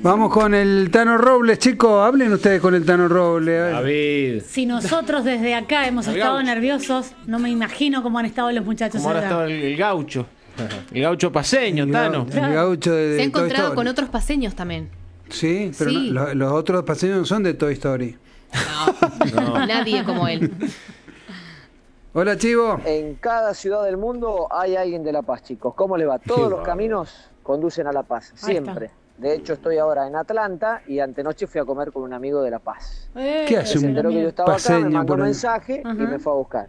Vamos con el Tano Robles, chicos. Hablen ustedes con el Tano Robles. David. Si nosotros desde acá hemos estado nerviosos, no me imagino cómo han estado los muchachos ¿Cómo ahora allá. estaba el gaucho? El gaucho paseño, Tano. El gaucho de Se ha Toy encontrado Story. con otros paseños también. Sí, pero Sí. no, los otros paseños no son de Toy Story. No, nadie como él. Hola, Chivo. En cada ciudad del mundo hay alguien de La Paz, chicos. ¿Cómo le va? Todos los caminos conducen a La Paz, Ahí siempre. De hecho, estoy ahora en Atlanta y antenoche fui a comer con un amigo de La Paz. ¿Qué hace Se un enteró que yo estaba acá, me paseño mandó por un ahí? mensaje y me fue a buscar.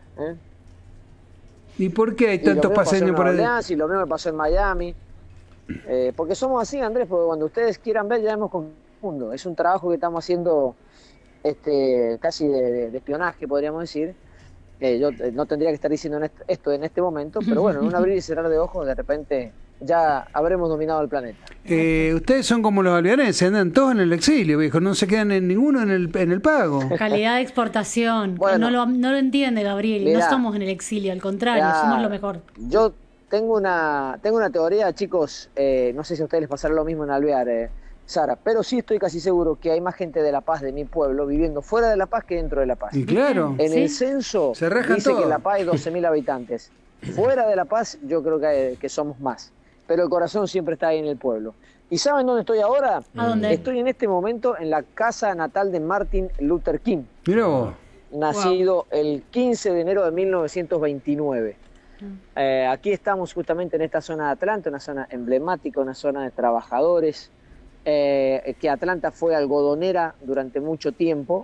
¿Y por qué hay Y lo tantos mismo pasó en paseños por Nueva ahí? Orleans y lo mismo me pasó en Miami. Porque somos así, Andrés, porque cuando ustedes quieran ver ya hemos confundido. Es un trabajo que estamos haciendo casi de espionaje, podríamos decir. Yo no tendría que estar diciendo esto en este momento, pero bueno, en un abrir y cerrar de ojos, de repente ya habremos dominado el planeta. Ustedes son como los albianeses, andan todos en el exilio, viejo. No se quedan en ninguno en el pago. Calidad de exportación. Bueno, no lo entiende, Gabriel. mirá, no somos en el exilio, al contrario, Claro. somos lo mejor. Yo tengo una teoría, chicos, no sé si a ustedes les pasará lo mismo en Alvear, Sara, pero sí estoy casi seguro que hay más gente de La Paz, de mi pueblo, viviendo fuera de La Paz que dentro de La Paz. Y claro, En ¿Sí? el censo Se rajan dice todo. que en La Paz hay 12.000 habitantes. Fuera de La Paz yo creo que somos más, pero el corazón siempre está ahí en el pueblo. ¿Y saben dónde estoy ahora? ¿A dónde? Estoy en este momento en la casa natal de Martin Luther King, mirá vos. nacido el 15 de enero de 1929. Aquí estamos justamente en esta zona de Atlanta, una zona emblemática, una zona de trabajadores, que Atlanta fue algodonera durante mucho tiempo,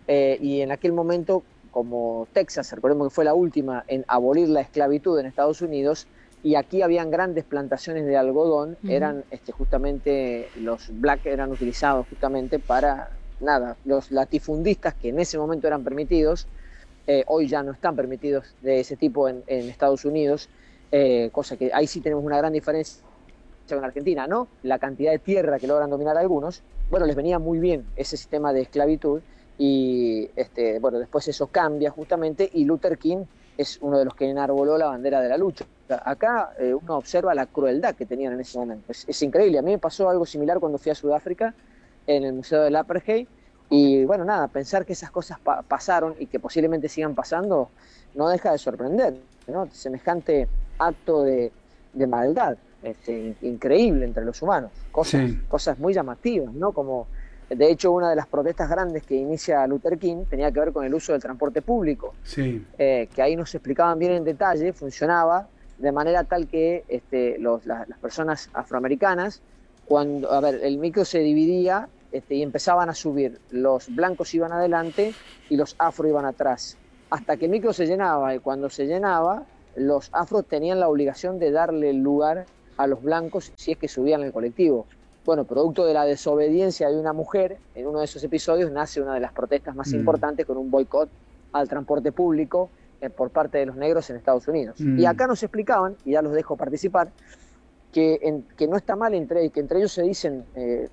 y en aquel momento, como Texas, recordemos que fue la última en abolir la esclavitud en Estados Unidos, y aquí habían grandes plantaciones de algodón, eran justamente los black eran utilizados justamente para los latifundistas que en ese momento eran permitidos, hoy ya no están permitidos de ese tipo en Estados Unidos, cosa que ahí sí tenemos una gran diferencia en Argentina, ¿no? La cantidad de tierra que logran dominar algunos, bueno, les venía muy bien ese sistema de esclavitud y bueno, después eso cambia justamente y Luther King es uno de los que enarboló la bandera de la lucha. Acá uno observa la crueldad que tenían en ese momento. Es increíble. A mí me pasó algo similar cuando fui a Sudáfrica en el Museo del Apartheid y bueno, pensar que esas cosas pasaron y que posiblemente sigan pasando no deja de sorprender, ¿no? Semejante acto de maldad. Increíble entre los humanos, cosas muy llamativas, ¿no? Como de hecho una de las protestas grandes que inicia Luther King tenía que ver con el uso del transporte público, que ahí nos explicaban bien en detalle, funcionaba de manera tal que las personas afroamericanas, cuando el micro se dividía y empezaban a subir, los blancos iban adelante y los afro iban atrás, hasta que el micro se llenaba, y cuando se llenaba los afros tenían la obligación de darle el lugar a los blancos si es que subían el colectivo. Bueno, producto de la desobediencia de una mujer, en uno de esos episodios nace una de las protestas más importantes con un boicot al transporte público por parte de los negros en Estados Unidos. Y acá nos explicaban, y ya los dejo participar, que no está mal que entre ellos se dicen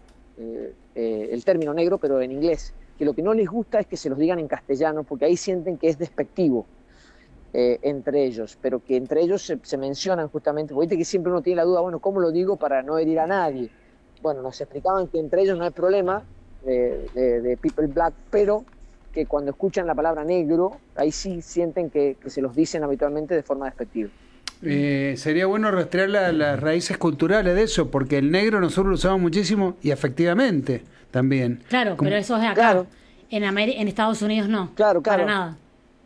el término negro, pero en inglés, que lo que no les gusta es que se los digan en castellano, porque ahí sienten que es despectivo. Entre ellos, pero que entre ellos se mencionan justamente, porque viste que siempre uno tiene la duda, bueno, ¿cómo lo digo para no herir a nadie? Bueno, nos explicaban que entre ellos no hay problema de people black, pero que cuando escuchan la palabra negro, ahí sí sienten que se los dicen habitualmente de forma despectiva. Sería bueno rastrear las raíces culturales de eso, porque el negro nosotros lo usamos muchísimo y efectivamente también. Claro, pero eso es de acá. Claro. En Estados Unidos no. Claro. Para nada.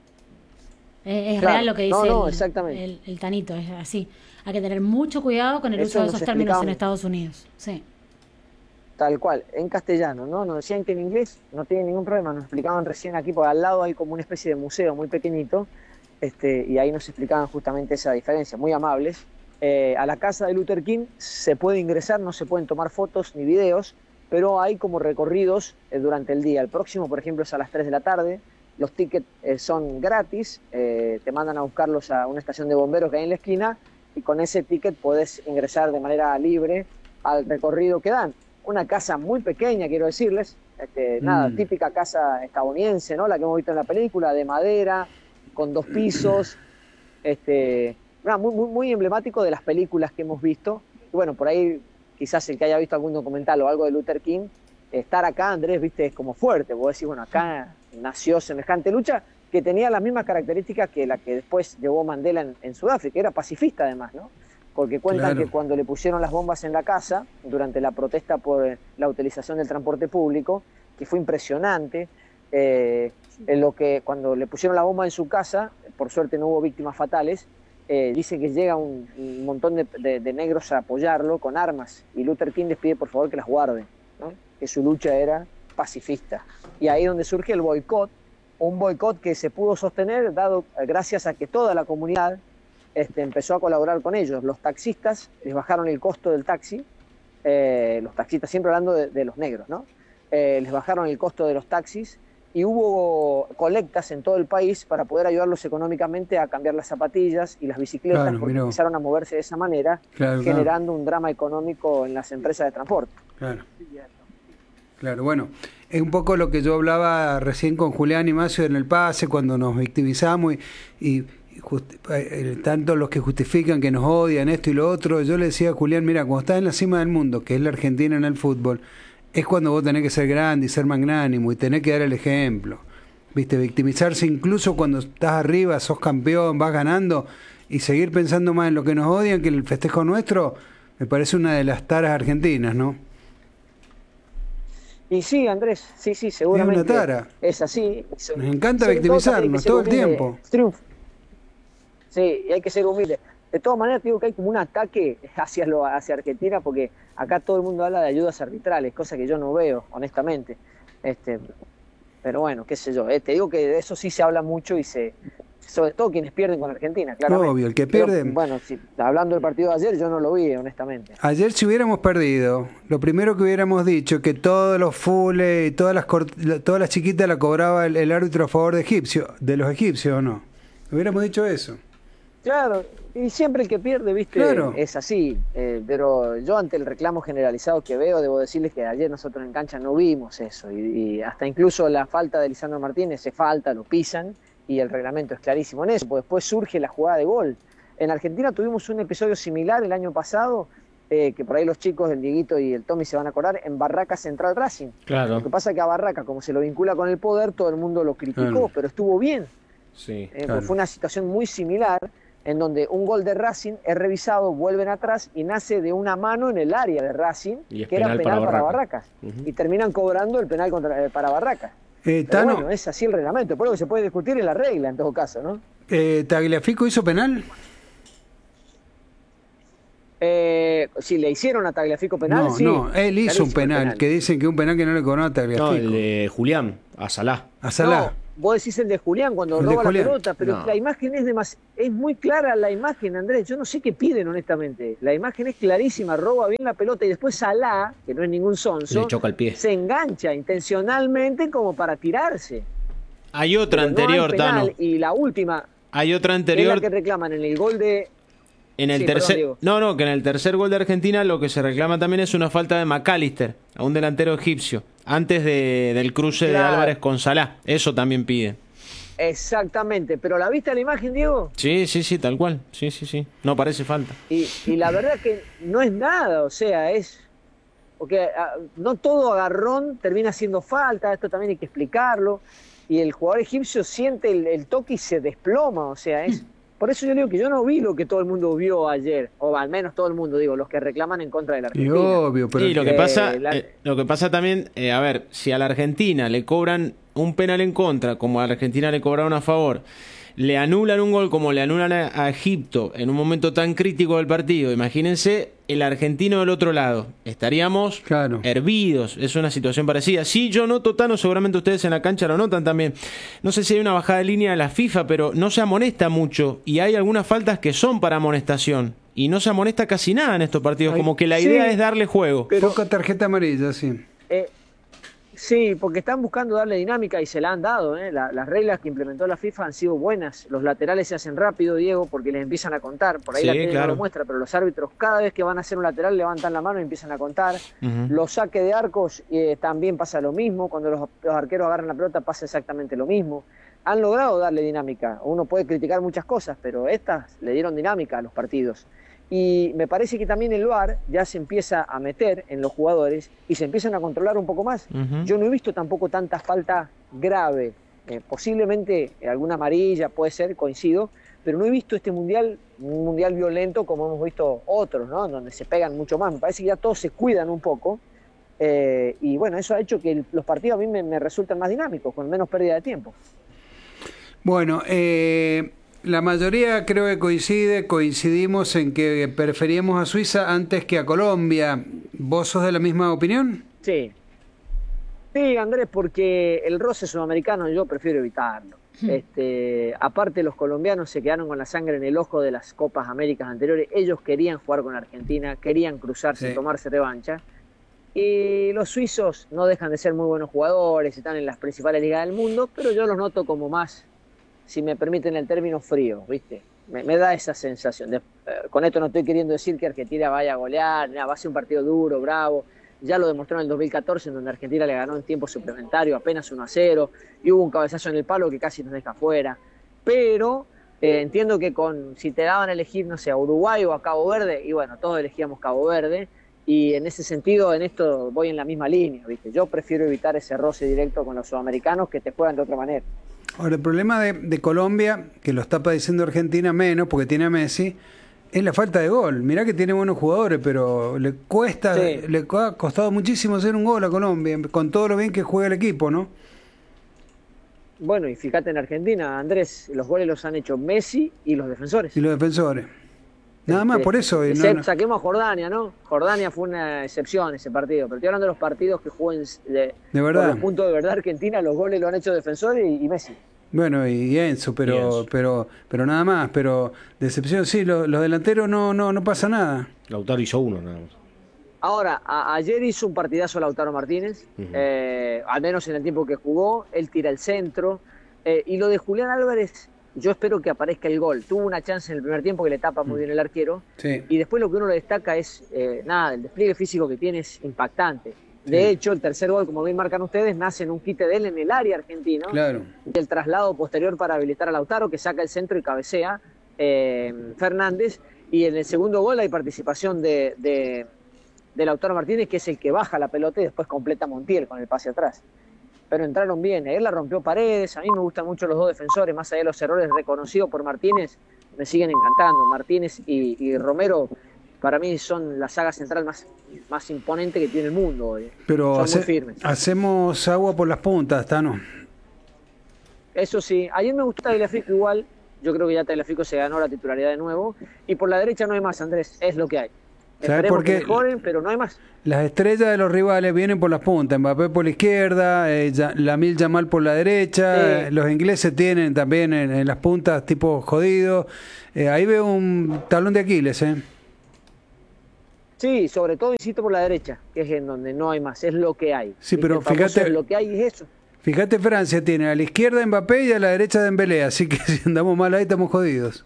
Es Claro. real lo que dice exactamente. el Tanito, es así. Hay que tener mucho cuidado con el Eso uso de nos esos términos en explicaban. Estados Unidos. Sí. Tal cual, en castellano, ¿no? Nos decían que en inglés no tiene ningún problema, nos explicaban recién aquí, por al lado hay como una especie de museo muy pequeñito, y ahí nos explicaban justamente esa diferencia, muy amables. A la casa de Luther King se puede ingresar, no se pueden tomar fotos ni videos, pero hay como recorridos durante el día. El próximo, por ejemplo, es a las 3 de la tarde, los tickets son gratis, te mandan a buscarlos a una estación de bomberos que hay en la esquina, y con ese ticket podés ingresar de manera libre al recorrido que dan. Una casa muy pequeña, quiero decirles, típica casa estadounidense, ¿no? La que hemos visto en la película, de madera, con 2 pisos, muy emblemático de las películas que hemos visto. Y bueno, por ahí quizás el que haya visto algún documental o algo de Luther King, estar acá, Andrés, viste, es como fuerte. Vos decís, bueno, acá nació semejante lucha que tenía las mismas características que la que después llevó Mandela en Sudáfrica. Era pacifista además, ¿no? Porque cuentan que cuando le pusieron las bombas en la casa, durante la protesta por la utilización del transporte público, que fue impresionante, cuando le pusieron la bomba en su casa, por suerte no hubo víctimas fatales, dice que llega un montón de negros a apoyarlo con armas, y Luther King les pide por favor que las guarden, ¿no? Que su lucha era pacifista. Y ahí es donde surge el boicot, un boicot que se pudo sostener gracias a que toda la comunidad empezó a colaborar con ellos. Los taxistas les bajaron el costo del taxi, los taxistas, siempre hablando de los negros, ¿no? Les bajaron el costo de los taxis y hubo colectas en todo el país para poder ayudarlos económicamente a cambiar las zapatillas y las bicicletas, Claro, porque mirá. empezaron a moverse de esa manera, generando un drama económico en las empresas de transporte. Claro. Claro, bueno, es un poco lo que yo hablaba recién con Julián y Macio en el pase, cuando nos victimizamos y tanto los que justifican que nos odian esto y lo otro. Yo le decía a Julián, mira, cuando estás en la cima del mundo, que es la Argentina en el fútbol, es cuando vos tenés que ser grande y ser magnánimo y tenés que dar el ejemplo. Viste, victimizarse incluso cuando estás arriba, sos campeón, vas ganando, y seguir pensando más en lo que nos odian que en el festejo nuestro, me parece una de las taras argentinas, ¿no? Y sí, Andrés, sí, seguramente es una tara. Es así. Nos encanta victimizarnos todo el tiempo. Triunfo. Sí, y hay que ser humilde. De todas maneras, te digo que hay como un ataque hacia Argentina, porque acá todo el mundo habla de ayudas arbitrales, cosa que yo no veo, honestamente. Pero bueno, qué sé yo. Te digo que de eso sí se habla mucho y sobre todo quienes pierden con Argentina, claramente. Obvio, el que pierde. Pero, bueno, hablando del partido de ayer, yo no lo vi, honestamente. Ayer, si hubiéramos perdido, lo primero que hubiéramos dicho, que todos los fules y todas las chiquitas la cobraba el árbitro a favor de los egipcios, ¿o no? Hubiéramos dicho eso. Claro, y siempre el que pierde, viste, Claro. es así. Pero yo, ante el reclamo generalizado que veo, debo decirles que ayer nosotros en cancha no vimos eso. Y hasta incluso la falta de Lisandro Martínez, lo pisan, y el reglamento es clarísimo en eso, porque después surge la jugada de gol. En Argentina tuvimos un episodio similar el año pasado, que por ahí los chicos, el Dieguito y el Tommy se van a acordar, en Barraca Central Racing. Claro. Lo que pasa es que a Barraca, como se lo vincula con el poder, todo el mundo lo criticó, Claro. pero estuvo bien. Sí. Claro. Fue una situación muy similar, en donde un gol de Racing es revisado, vuelven atrás y nace de una mano en el área de Racing, Y es que era penal penal para para Barracas. Barracas. Y terminan cobrando el penal para Barracas. Pero Tano, bueno, es así el reglamento. Por lo que se puede discutir en la regla, en todo caso, ¿no? ¿Tagliafico hizo penal? Si le hicieron a Tagliafico penal, No, sí. no, él hizo Clarísimo un el penal, que dicen que un penal que no le cobró a Tagliafico. No, el de Julián, a Salah. A Salah. No, vos decís el de Julián cuando El de roba la Julián. pelota, pero No. la imagen es muy clara la imagen, Andrés. Yo no sé qué piden, honestamente. La imagen es clarísima, roba bien la pelota y después Salah, que no es ningún sonso, Le choca el pie. se engancha intencionalmente como para tirarse. Hay otra Pero no hay anterior, penal, Tano. y la última, Hay otra que es anterior. la que reclaman en el gol de... En el Sí, perdón, tercer, Diego. no, que en el tercer gol de Argentina lo que se reclama también es una falta de McAllister, a un delantero egipcio, antes del cruce de Claro. Álvarez con Salah. Eso también pide. Exactamente, pero ¿la viste la imagen, Diego? Sí, tal cual. Sí. No parece falta. Y la verdad que no es nada, o sea, es... Porque no todo agarrón termina siendo falta, esto también hay que explicarlo, y el jugador egipcio siente el toque y se desploma, o sea, es... Por eso yo digo que yo no vi lo que todo el mundo vio ayer, o al menos todo el mundo, digo, los que reclaman en contra de la Y Argentina. obvio, pero Y lo que pasa, la- lo que pasa también, a ver, si a la Argentina le cobran un penal en contra, como a la Argentina le cobraron a favor, le anulan un gol como le anulan a Egipto en un momento tan crítico del partido, imagínense el argentino del otro lado. Estaríamos Claro. hervidos. Es una situación parecida. Sí, yo noto, Tano, seguramente ustedes en la cancha lo notan también. No sé si hay una bajada de línea de la FIFA, pero no se amonesta mucho y hay algunas faltas que son para amonestación. Y no se amonesta casi nada en estos partidos, como que la sí, idea es darle juego. pero- poca tarjeta amarilla, sí. Sí, porque están buscando darle dinámica y se la han dado. Las reglas que implementó la FIFA han sido buenas. Los laterales se hacen rápido, Diego, porque les empiezan a contar. Por ahí Sí, la tele claro. no lo muestra, pero los árbitros cada vez que van a hacer un lateral levantan la mano y empiezan a contar. Ujú. Los saques de arcos también pasa lo mismo. Cuando los arqueros agarran la pelota pasa exactamente lo mismo. Han logrado darle dinámica. Uno puede criticar muchas cosas, pero estas le dieron dinámica a los partidos. Y me parece que también el VAR ya se empieza a meter en los jugadores y se empiezan a controlar un poco más. Yo no he visto tampoco tanta falta grave. Posiblemente alguna amarilla puede ser, coincido, pero no he visto este mundial, un mundial violento como hemos visto otros, ¿no? Donde se pegan mucho más. Me parece que ya todos se cuidan un poco. Y bueno, eso ha hecho que los partidos a mí me resultan más dinámicos, con menos pérdida de tiempo. Bueno, la mayoría creo que coincidimos en que preferíamos a Suiza antes que a Colombia. ¿Vos sos de la misma opinión? Sí. Sí, Andrés, porque el roce sudamericano yo prefiero evitarlo. Aparte, los colombianos se quedaron con la sangre en el ojo de las Copas Américas anteriores. Ellos querían jugar con Argentina, querían cruzarse, Sí. tomarse revancha. Y los suizos no dejan de ser muy buenos jugadores, están en las principales ligas del mundo, pero yo los noto como más, si me permiten el término, frío, ¿viste? Me da esa sensación. Con esto no estoy queriendo decir que Argentina vaya a golear, nada, va a ser un partido duro, bravo. Ya lo demostró en el 2014, en donde Argentina le ganó en tiempo suplementario, apenas 1-0, y hubo un cabezazo en el palo que casi nos deja fuera. Pero entiendo que si te daban a elegir, no sé, a Uruguay o a Cabo Verde, y bueno, todos elegíamos Cabo Verde, y en ese sentido, en esto voy en la misma línea, ¿viste? Yo prefiero evitar ese roce directo con los sudamericanos que te juegan de otra manera. Ahora, el problema de Colombia, que lo está padeciendo Argentina menos, porque tiene a Messi, es la falta de gol. Mirá que tiene buenos jugadores, pero le cuesta, Sí. le ha costado muchísimo hacer un gol a Colombia, con todo lo bien que juega el equipo, ¿no? Bueno, y fíjate en Argentina, Andrés, los goles los han hecho Messi y los defensores. Y los defensores. Nada más por eso. Y no. Saquemos a Jordania, ¿no? Jordania fue una excepción ese partido, pero estoy hablando de los partidos que jugó De verdad. por los puntos de verdad Argentina, los goles lo han hecho defensores y Messi. Bueno, y Enzo, pero nada más, pero decepción, sí, los delanteros no pasa nada. Lautaro hizo uno nada más. Ahora, ayer hizo un partidazo Lautaro Martínez, al menos en el tiempo que jugó, él tira el centro, y lo de Julián Álvarez, yo espero que aparezca el gol. Tuvo una chance en el primer tiempo que le tapa muy bien el arquero, Sí. y después lo que uno le destaca es, el despliegue físico que tiene es impactante. De hecho, el tercer gol, como bien marcan ustedes, nace en un quite de él en el área argentino. Claro. Y el traslado posterior para habilitar a Lautaro, que saca el centro y cabecea Fernández. Y en el segundo gol hay participación de Lautaro Martínez, que es el que baja la pelota y después completa Montiel con el pase atrás. Pero entraron bien, él la rompió Paredes. A mí me gustan mucho los dos defensores, más allá de los errores reconocidos por Martínez, me siguen encantando. Martínez y Romero, para mí son la saga central más imponente que tiene el mundo hoy. Pero son muy firmes. hacemos agua por las puntas, Tano. Eso sí, ayer me gustó Tagliafico igual, yo creo que ya Tagliafico se ganó la titularidad de nuevo, y por la derecha no hay más, Andrés, es lo que hay. ¿Sabes Esperemos por qué? que mejoren, pero no hay más. Las estrellas de los rivales vienen por las puntas, Mbappé por la izquierda, Lamine Yamal por la derecha, Sí. los ingleses tienen también en las puntas tipo jodidos. Ahí veo un talón de Aquiles, ¿eh? Sí, sobre todo insisto por la derecha, que es en donde no hay más, es lo que hay. Sí, pero El famoso fíjate- lo que hay es eso. Fíjate, Francia tiene a la izquierda Mbappé y a la derecha Dembélé, así que si andamos mal ahí estamos jodidos.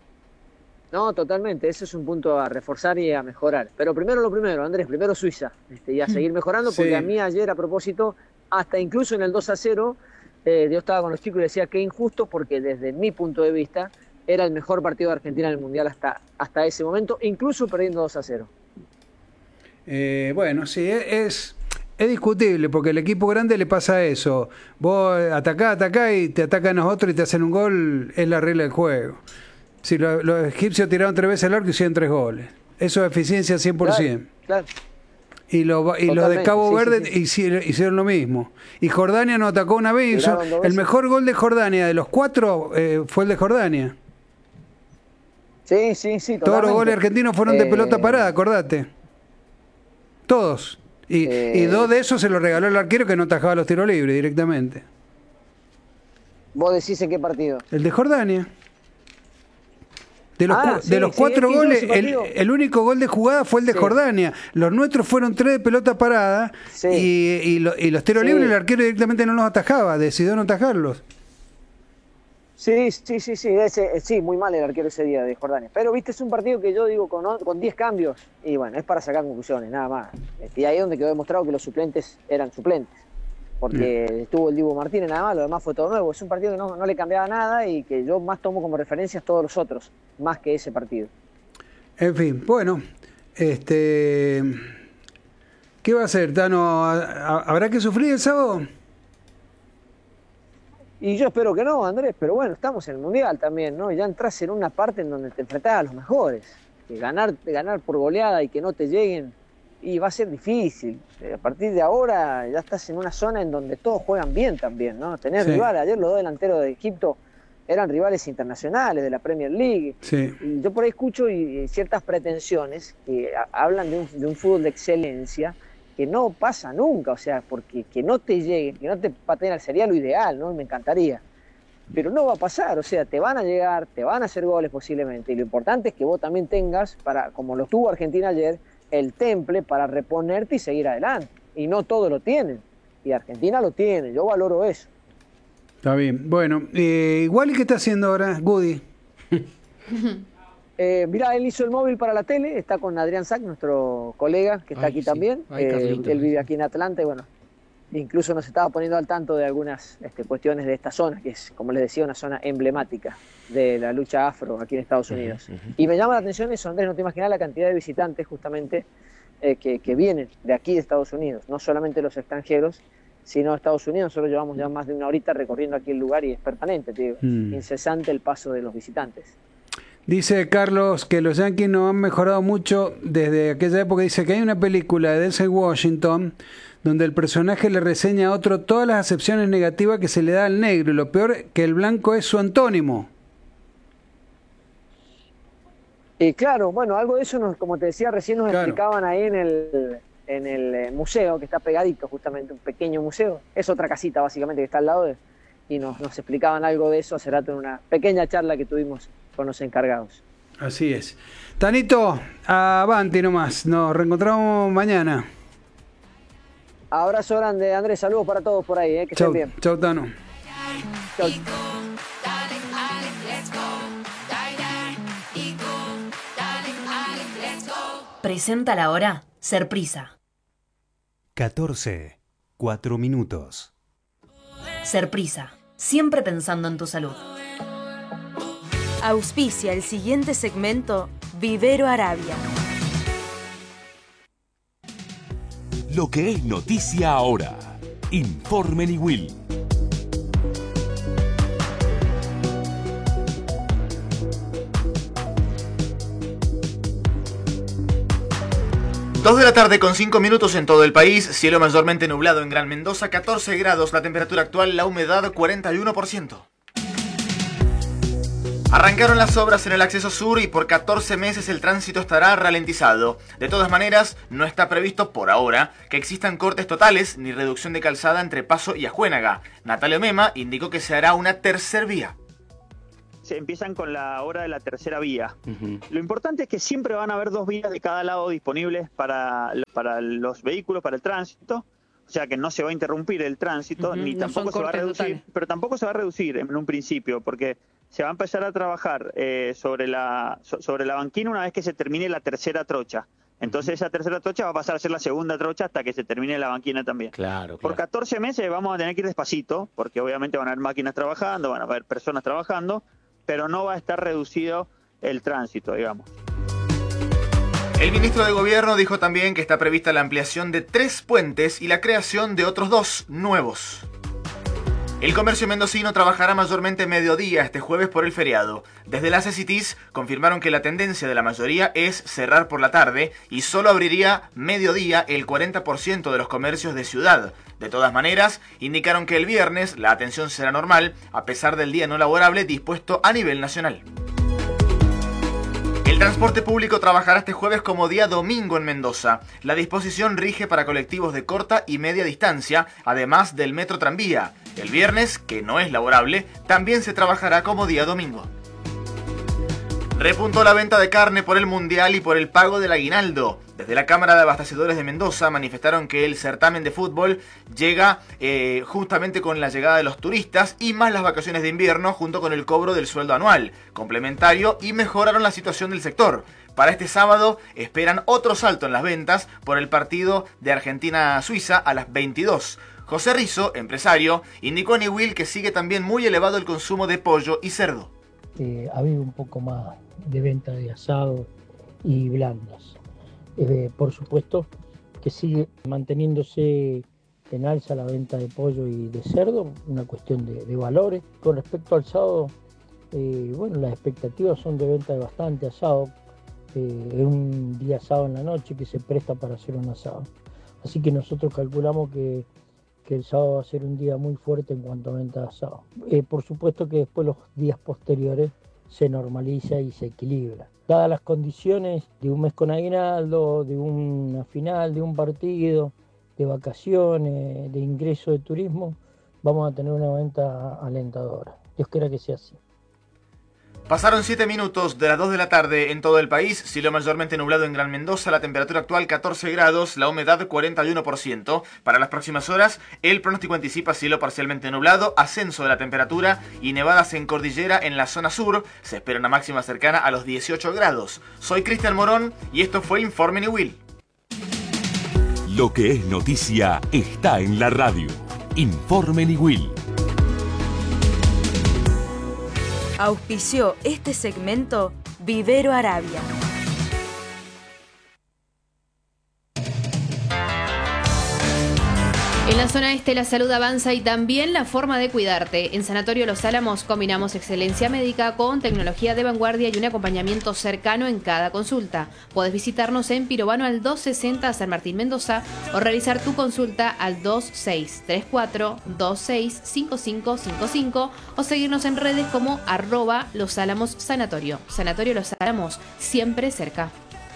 No, totalmente, ese es un punto a reforzar y a mejorar. Pero primero lo primero, Andrés, primero Suiza, y a seguir mejorando, porque Sí. a mí ayer, a propósito, hasta incluso en el 2-0, yo estaba con los chicos y decía que injusto, porque desde mi punto de vista era el mejor partido de Argentina en el Mundial hasta ese momento, incluso perdiendo 2-0. Bueno, sí, es discutible, porque el equipo grande le pasa eso. Vos atacás y te atacan a otros y te hacen un gol, es la regla del juego. Si los egipcios tiraron 3 veces al arco y hicieron 3 goles. Eso es eficiencia 100%. Claro. Y los de Totalmente, Cabo sí, Verde sí, sí. hicieron lo mismo. Y Jordania nos atacó una vez. Tiraron 2 El veces. mejor gol de Jordania de los 4 fue el de Jordania. Sí, sí, sí, Todos los goles argentinos fueron de pelota parada, acordate. Todos. Y 2 de esos se los regaló el arquero, que no atajaba los tiros libres directamente. ¿Vos decís en qué partido? El de Jordania. De los, Sí, de los sí, 4 es que yo goles, ese partido- el único gol de jugada fue el de Sí. Jordania. Los nuestros fueron 3 de pelota parada. Sí. Y los tiros Sí. libres el arquero directamente no los atajaba, decidió no atajarlos. Sí, sí, muy mal el arquero ese día de Jordania. Pero viste, es un partido que yo digo con 10 cambios, y bueno, es para sacar conclusiones, nada más. Y ahí es donde quedó demostrado que los suplentes eran suplentes. Porque estuvo el Dibu Martínez nada más, lo demás fue todo nuevo. Es un partido que no le cambiaba nada y que yo más tomo como referencias todos los otros, más que ese partido. En fin, bueno, ¿qué va a hacer, Tano? ¿Habrá que sufrir el sábado? Y yo espero que no, Andrés, pero bueno, estamos en el Mundial también, ¿no? Ya entras en una parte en donde te enfrentás a los mejores. Que ganar por goleada y que no te lleguen, y va a ser difícil. A partir de ahora ya estás en una zona en donde todos juegan bien también, ¿no? Tener rivales, ayer los dos delanteros de Egipto eran rivales internacionales de la Premier League. Sí. Y yo por ahí escucho ciertas pretensiones que hablan de un fútbol de excelencia que no pasa nunca, o sea, porque que no te lleguen, que no te pateen sería lo ideal, ¿no? Me encantaría. Pero no va a pasar, o sea, te van a llegar, te van a hacer goles posiblemente, y lo importante es que vos también tengas, como lo tuvo Argentina ayer, el temple para reponerte y seguir adelante. Y no todos lo tienen, y Argentina lo tiene, yo valoro eso. Está bien, bueno, igual, ¿y qué está haciendo ahora Goody? Mirá, él hizo el móvil para la tele, está con Adrián Sack, nuestro colega, que está aquí también. Él vive aquí en Atlanta y bueno, incluso nos estaba poniendo al tanto de algunas cuestiones de esta zona, que es, como les decía, una zona emblemática de la lucha afro aquí en Estados Unidos. Y me llama la atención eso, Andrés, no te imaginas la cantidad de visitantes justamente que vienen de aquí de Estados Unidos, no solamente los extranjeros, sino de Estados Unidos. Nosotros llevamos ya más de una horita recorriendo aquí el lugar y es permanente, te digo, incesante el paso de los visitantes. Dice Carlos que los Yankees no han mejorado mucho desde aquella época. Dice que hay una película de Denzel Washington donde el personaje le reseña a otro todas las acepciones negativas que se le da al negro, y lo peor que el blanco es su antónimo. Claro, bueno, algo de eso, como te decía recién, nos explicaban ahí en el museo, que está pegadito justamente, un pequeño museo. Es otra casita básicamente que está al lado y nos explicaban algo de eso hace rato en una pequeña charla que tuvimos con los encargados. Así es. Tanito, avanti nomás. Nos reencontramos mañana. Abrazo grande, Andrés. Saludos para todos por ahí, que estén bien. Chau, Tano. Chau. Presenta la hora Serprisa. 14:04. Serprisa, siempre pensando en tu salud. Auspicia el siguiente segmento Vivero Arabia. Lo que es noticia ahora. Informe Niwil. Dos de la tarde con 5 minutos en todo el país, cielo mayormente nublado en Gran Mendoza, 14 grados, la temperatura actual, la humedad 41%. Arrancaron las obras en el acceso sur y por 14 meses el tránsito estará ralentizado. De todas maneras, no está previsto por ahora que existan cortes totales ni reducción de calzada entre Paso y Ajuénaga. Natalia Mema indicó que se hará una tercer vía. Se empiezan con la obra de la tercera vía. Lo importante es que siempre van a haber 2 vías de cada lado disponibles para los vehículos, para el tránsito. O sea que no se va a interrumpir el tránsito, ni tampoco se va a reducir, totales. Pero tampoco se va a reducir en un principio, porque se va a empezar a trabajar sobre la banquina una vez que se termine la tercera trocha. Entonces esa tercera trocha va a pasar a ser la segunda trocha hasta que se termine la banquina también. Claro. Por 14 meses vamos a tener que ir despacito, porque obviamente van a haber máquinas trabajando, van a haber personas trabajando, pero no va a estar reducido el tránsito, digamos. El ministro de Gobierno dijo también que está prevista la ampliación de 3 puentes y la creación de otros 2 nuevos. El comercio mendocino trabajará mayormente mediodía este jueves por el feriado. Desde las CCTs confirmaron que la tendencia de la mayoría es cerrar por la tarde y solo abriría mediodía el 40% de los comercios de ciudad. De todas maneras, indicaron que el viernes la atención será normal, a pesar del día no laborable dispuesto a nivel nacional. El transporte público trabajará este jueves como día domingo en Mendoza. La disposición rige para colectivos de corta y media distancia, además del metro tranvía. El viernes, que no es laborable, también se trabajará como día domingo. Repuntó la venta de carne por el Mundial y por el pago del aguinaldo. Desde la Cámara de Abastecedores de Mendoza manifestaron que el certamen de fútbol llega justamente con la llegada de los turistas y más las vacaciones de invierno junto con el cobro del sueldo anual, complementario, y mejoraron la situación del sector. Para este sábado esperan otro salto en las ventas por el partido de Argentina-Suiza a las 22. José Rizzo, empresario, indicó a Niwil que sigue también muy elevado el consumo de pollo y cerdo. Ha habido un poco más de venta de asado y blandas. Por supuesto que sigue manteniéndose en alza la venta de pollo y de cerdo, una cuestión de valores. Con respecto al sábado, las expectativas son de venta de bastante asado. Es un día sábado en la noche que se presta para hacer un asado. Así que nosotros calculamos que el sábado va a ser un día muy fuerte en cuanto a venta de asado. Por supuesto que después los días posteriores se normaliza y se equilibra. Dadas las condiciones de un mes con aguinaldo, de una final, de un partido, de vacaciones, de ingreso de turismo, vamos a tener una venta alentadora. Dios quiera que sea así. Pasaron 7 minutos de las 2 de la tarde en todo el país, cielo mayormente nublado en Gran Mendoza, la temperatura actual 14 grados, la humedad 41%. Para las próximas horas, el pronóstico anticipa cielo parcialmente nublado, ascenso de la temperatura y nevadas en cordillera en la zona sur. Se espera una máxima cercana a los 18 grados. Soy Cristian Morón y esto fue Informe Niwil. Lo que es noticia está en la radio. Informe Niwil. Auspició este segmento Vivero Arabia. En la zona este la salud avanza y también la forma de cuidarte. En Sanatorio Los Álamos combinamos excelencia médica con tecnología de vanguardia y un acompañamiento cercano en cada consulta. Podés visitarnos en Pirovano al 260 San Martín Mendoza o realizar tu consulta al 2634-265555 o seguirnos en redes como @LosAlamosSanatorio. Sanatorio Los Álamos, siempre cerca.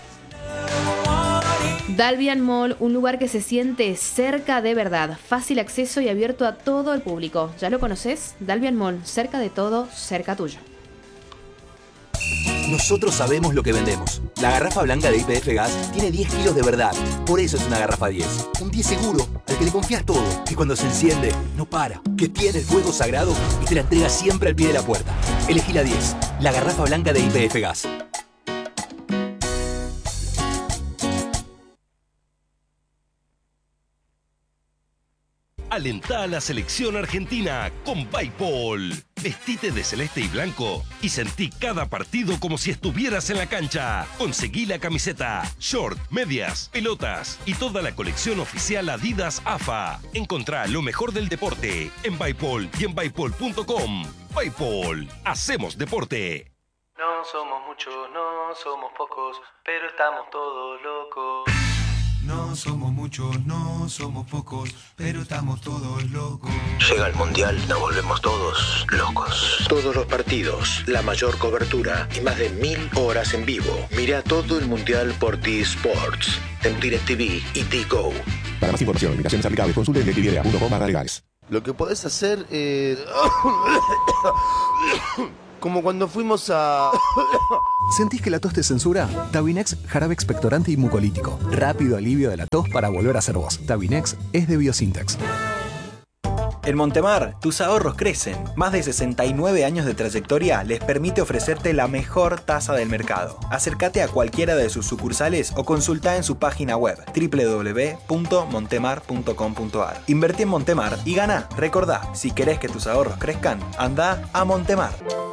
Dalvian Mall, un lugar que se siente cerca de verdad, fácil acceso y abierto a todo el público. ¿Ya lo conoces? Dalvian Mall, cerca de todo, cerca tuyo. Nosotros sabemos lo que vendemos. La garrafa blanca de YPF Gas tiene 10 kilos de verdad. Por eso es una garrafa 10. Un 10 seguro, al que le confías todo. Que cuando se enciende, no para. Que tiene el fuego sagrado y te la entrega siempre al pie de la puerta. Elegí la 10. La garrafa blanca de YPF Gas. Alentá a la selección argentina con Bipol. Vestite de celeste y blanco y sentí cada partido como si estuvieras en la cancha. Conseguí la camiseta, short, medias, pelotas y toda la colección oficial Adidas AFA. Encontrá lo mejor del deporte en Bipol y en bipol.com. Bipol, hacemos deporte. No somos muchos, no somos pocos, pero estamos todos locos. No somos muchos, no somos pocos, pero estamos todos locos. Llega el Mundial, nos volvemos todos locos. Todos los partidos, la mayor cobertura y más de 1000 horas en vivo. Mira todo el Mundial por T-Sports, en DirecTV y T-Go. Para más información, limitaciones aplicables, consulte directv.com/legales. Lo que podés hacer es... como cuando fuimos a... ¿Sentís que la tos te censura? Tabinex, jarabe expectorante y mucolítico. Rápido alivio de la tos para volver a ser vos. Tabinex es de Biosintex. En Montemar, tus ahorros crecen. Más de 69 años de trayectoria les permite ofrecerte la mejor tasa del mercado. Acércate a cualquiera de sus sucursales o consulta en su página web www.montemar.com.ar. Invertí en Montemar y gana. Recordá, si querés que tus ahorros crezcan, anda a Montemar.